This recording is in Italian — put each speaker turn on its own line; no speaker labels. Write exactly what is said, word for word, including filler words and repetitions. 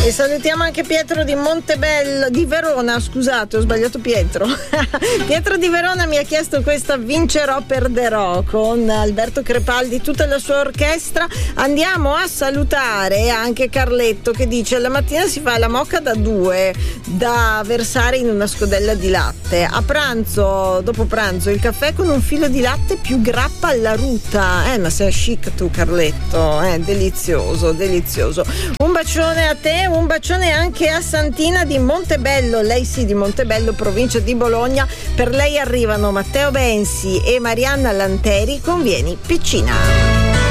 E salutiamo anche Pietro di Montebello, di Verona, scusate, ho sbagliato Pietro. Pietro di Verona mi ha chiesto questa Vincerò, perderò, con Alberto Crepaldi e tutta la sua orchestra. Andiamo a salutare anche Carletto che dice: la mattina si fa la moka da due da versare in una scodella di latte, a pranzo, dopo pranzo il caffè con un filo di latte più grappa alla ruta. Eh ma sei chic tu Carletto, eh, delizioso, delizioso. Un bacione a te, un bacione anche a Santina di Montebello, lei sì di Montebello, provincia di Bologna. Per lei arrivano Matteo Bensi e Marianna Lanteri con Vieni Piccina.